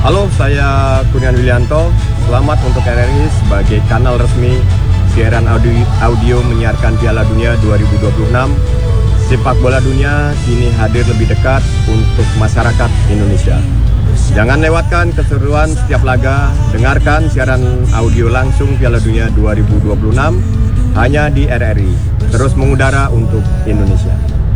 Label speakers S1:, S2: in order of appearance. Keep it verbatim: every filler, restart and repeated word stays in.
S1: Halo, saya Kurniawan Willianto. Selamat untuk R R I sebagai kanal resmi siaran audio, audio menyiarkan Piala Dunia dua ribu dua puluh enam. Sepak bola dunia kini hadir lebih dekat untuk masyarakat Indonesia. Jangan lewatkan keseruan setiap laga. Dengarkan siaran audio langsung Piala Dunia dua ribu dua puluh enam hanya di R R I. Terus mengudara untuk Indonesia.